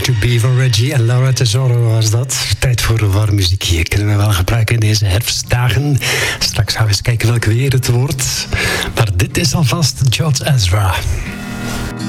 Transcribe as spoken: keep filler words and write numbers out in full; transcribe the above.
To Be van Reggie en Laura Tesoro was dat. Tijd voor warme muziek hier. Kunnen we wel gebruiken in deze herfstdagen. Straks gaan we eens kijken welke weer het wordt. Maar dit is alvast George Ezra.